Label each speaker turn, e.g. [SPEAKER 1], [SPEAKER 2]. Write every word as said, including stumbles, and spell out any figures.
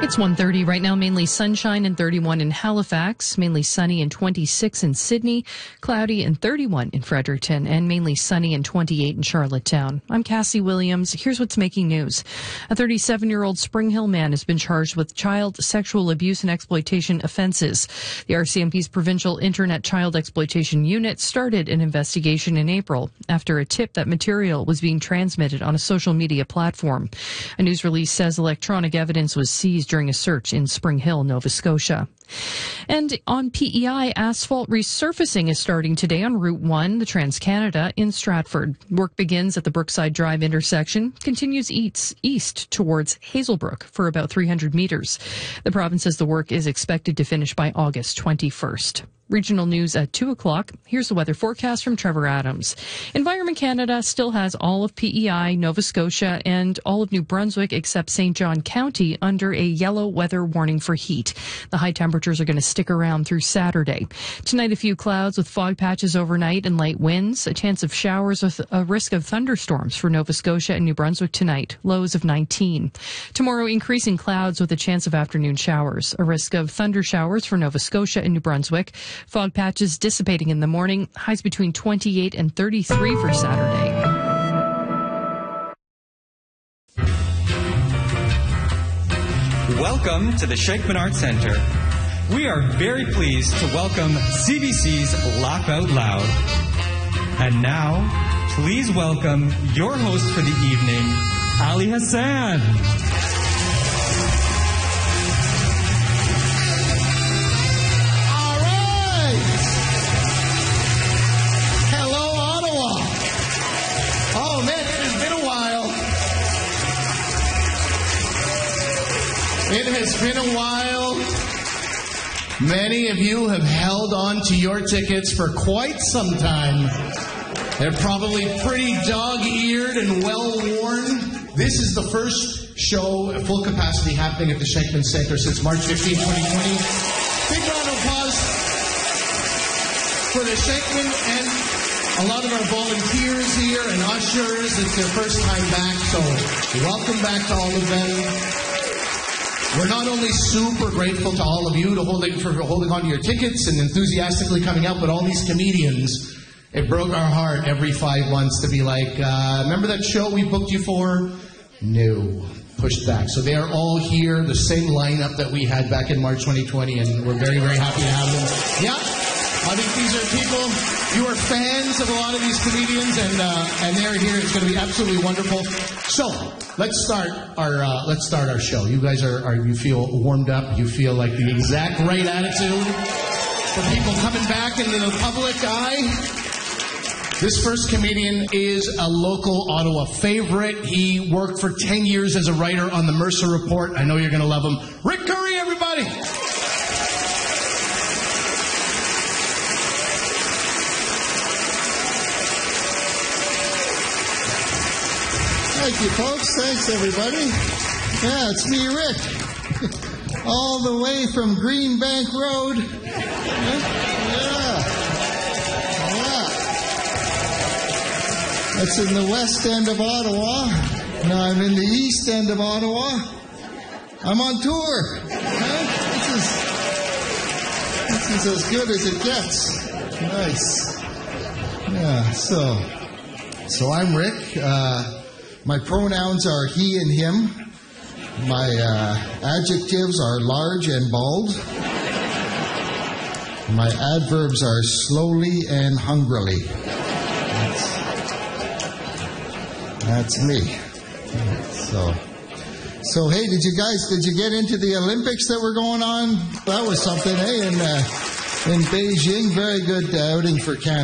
[SPEAKER 1] It's one thirty right now, mainly sunshine and thirty-one in Halifax, mainly sunny and twenty-six in Sydney, cloudy and thirty-one in Fredericton, and mainly sunny and twenty-eight in Charlottetown. I'm Cassie Williams. Here's what's making news. A thirty-seven-year-old Spring Hill man has been charged with child sexual abuse and exploitation offenses. The R C M P's Provincial Internet Child Exploitation Unit started an investigation in April after a tip that material was being transmitted on a social media platform. A news release says electronic evidence was seized during a search in Spring Hill, Nova Scotia. And on P E I, asphalt resurfacing is starting today on Route one, the Trans-Canada, in Stratford. Work begins at the Brookside Drive intersection, continues east, east towards Hazelbrook for about three hundred meters. The province says the work is expected to finish by August twenty-first. Regional news at two o'clock. Here's the weather forecast from Trevor Adams. Environment Canada still has all of P E I, Nova Scotia, and all of New Brunswick except Saint John County under a yellow weather warning for heat. The high temperatures are going to stick around through Saturday. Tonight, a few clouds with fog patches overnight and light winds. A chance of showers with a risk of thunderstorms for Nova Scotia and New Brunswick tonight. Lows of nineteen. Tomorrow, increasing clouds with a chance of afternoon showers. A risk of thunder showers for Nova Scotia and New Brunswick. Fog patches dissipating in the morning. Highs between twenty-eight and thirty-three for Saturday.
[SPEAKER 2] Welcome to the Shakman Arts Centre. We are very pleased to welcome C B C's Laugh Out Loud. And now, please welcome your host for the evening, Ali Hassan.
[SPEAKER 3] It has been a while. Many of you have held on to your tickets for quite some time. They're probably pretty dog-eared and well-worn. This is the first show at full capacity happening at the Shakman Centre since March fifteenth, twenty twenty. Big round of applause for the Shakman and a lot of our volunteers here and ushers. It's their first time back, so welcome back to all of them. We're not only super grateful to all of you to holding, for holding on to your tickets and enthusiastically coming out, but all these comedians. It broke our heart every five months to be like, uh, remember that show we booked you for? No. Pushed back. So they are all here, the same lineup that we had back in March twenty twenty, and we're very, very happy to have them. Yeah, I think these are people, you are fans of a lot of these comedians, and uh, and they're here. It's going to be absolutely wonderful. So, let's start our uh, let's start our show. You guys are, are you feel warmed up? You feel like the exact right attitude for people coming back into the public eye. This first comedian is a local Ottawa favorite. He worked for ten years as a writer on the Mercer Report. I know you're going to love him. Rick Curry, everybody.
[SPEAKER 4] Thank you, folks. Thanks, everybody. Yeah, it's me, Rick. All the way from Green Bank Road. Yeah. Yeah. That's in the west end of Ottawa. Now I'm in the east end of Ottawa. I'm on tour. Huh? This is, this is as good as it gets. Nice. Yeah, so, so I'm Rick. Uh, My pronouns are he and him. My uh, adjectives are large and bald. My adverbs are slowly and hungrily. That's, that's me. So, so hey, did you guys, did you get into the Olympics that were going on? That was something, eh? In, uh, in Beijing, very good outing for Canada.